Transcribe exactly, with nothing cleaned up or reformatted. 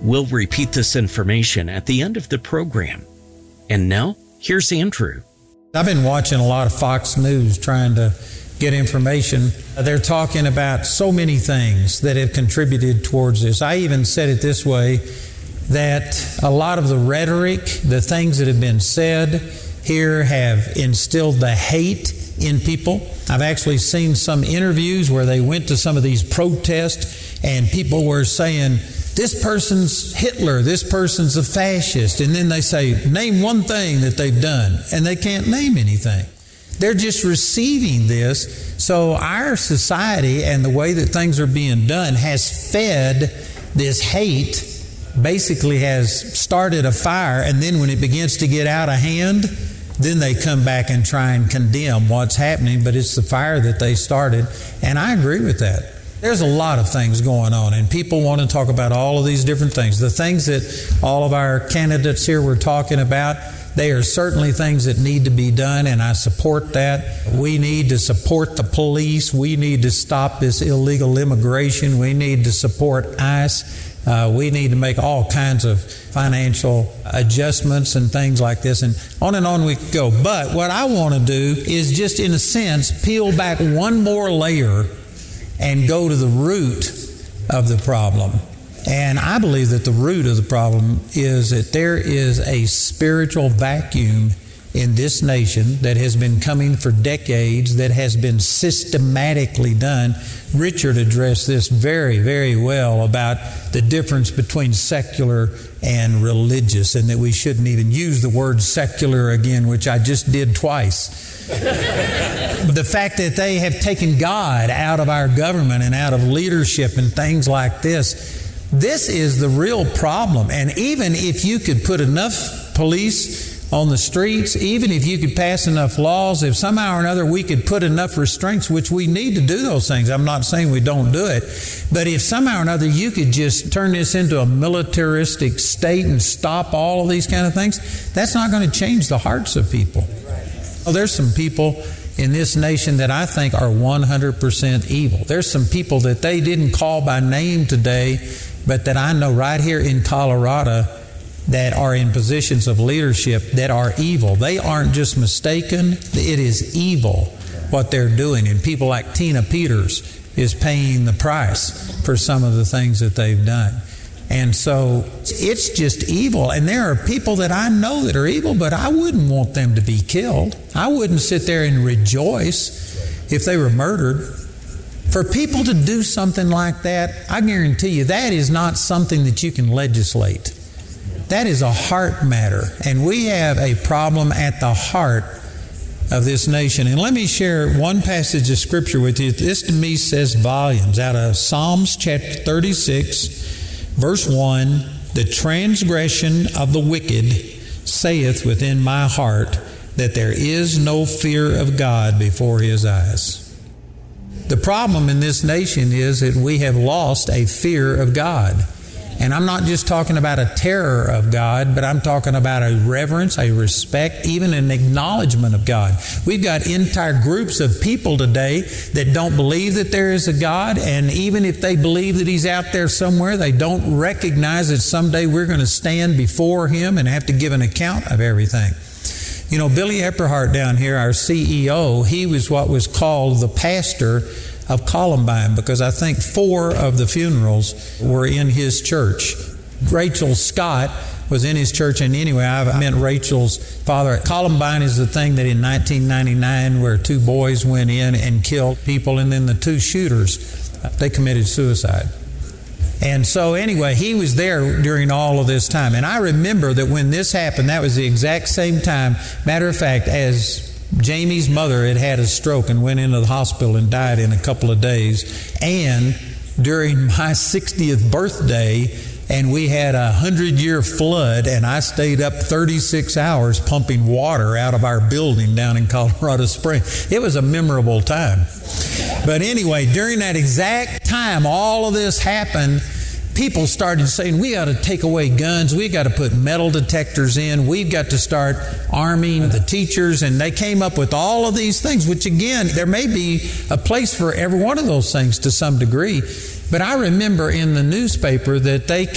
We'll repeat this information at the end of the program. And now, here's Andrew. I've been watching a lot of Fox News trying to get information. They're talking about so many things that have contributed towards this. I even said it this way, that a lot of the rhetoric, the things that have been said here have instilled the hate in people. I've actually seen some interviews where they went to some of these protests and people were saying, this person's Hitler, this person's a fascist. And then they say, name one thing that they've done. And they can't name anything. They're just receiving this. So our society and the way that things are being done has fed this hate, basically has started a fire. And then when it begins to get out of hand, then they come back and try and condemn what's happening. But it's the fire that they started. And I agree with that. There's a lot of things going on, and people want to talk about all of these different things. The things that all of our candidates here were talking about, they are certainly things that need to be done, and I support that. We need to support the police. We need to stop this illegal immigration. We need to support ICE. Uh, we need to make all kinds of financial adjustments and things like this, and on and on we could go. But what I want to do is just, in a sense, peel back one more layer and go to the root of the problem. And I believe that the root of the problem is that there is a spiritual vacuum in this nation that has been coming for decades, that has been systematically done. Richard addressed this very, very well about the difference between secular and religious, and that we shouldn't even use the word secular again, which I just did twice. The fact that they have taken God out of our government and out of leadership and things like this, this is the real problem. And even if you could put enough police on the streets, even if you could pass enough laws, if somehow or another we could put enough restraints, which we need to do those things. I'm not saying we don't do it, but if somehow or another you could just turn this into a militaristic state and stop all of these kind of things, that's not going to change the hearts of people. Well, there's some people in this nation that I think are one hundred percent evil. There's some people that they didn't call by name today, but that I know right here in Colorado that are in positions of leadership that are evil. They aren't just mistaken. It is evil what they're doing. And people like Tina Peters is paying the price for some of the things that they've done. And so it's just evil. And there are people that I know that are evil, but I wouldn't want them to be killed. I wouldn't sit there and rejoice if they were murdered. For people to do something like that, I guarantee you that is not something that you can legislate. That is a heart matter. And we have a problem at the heart of this nation. And let me share one passage of Scripture with you. This to me says volumes. Out of Psalms chapter thirty-six, verse one, the transgression of the wicked saith within my heart that there is no fear of God before His eyes. The problem in this nation is that we have lost a fear of God. And I'm not just talking about a terror of God, but I'm talking about a reverence, a respect, even an acknowledgement of God. We've got entire groups of people today that don't believe that there is a God, and even if they believe that He's out there somewhere, they don't recognize that someday we're going to stand before Him and have to give an account of everything. You know, Billy Epperhart down here, our C E O, he was what was called the pastor of Columbine, because I think four of the funerals were in his church. Rachel Scott was in his church, and anyway, I've met Rachel's father. Columbine is the thing that in nineteen ninety-nine where two boys went in and killed people, and then the two shooters, they committed suicide. And so anyway, he was there during all of this time. And I remember that when this happened, that was the exact same time, matter of fact, as Jamie's mother had had a stroke and went into the hospital and died in a couple of days. And during my sixtieth birthday, and we had a hundred-year flood, and I stayed up thirty-six hours pumping water out of our building down in Colorado Springs. It was a memorable time. But anyway, during that exact time all of this happened, people started saying, we got to take away guns, we got to put metal detectors in, we've got to start arming the teachers, and they came up with all of these things, which again, there may be a place for every one of those things to some degree. But I remember in the newspaper that they